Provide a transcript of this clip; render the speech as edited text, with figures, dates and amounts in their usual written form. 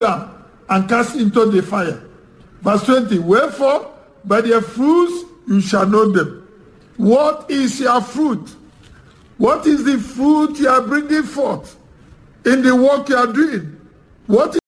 them and cast into the fire. Verse 20, wherefore, by their fruits you shall know them. What is your fruit? What is the fruit you are bringing forth in the work you are doing? What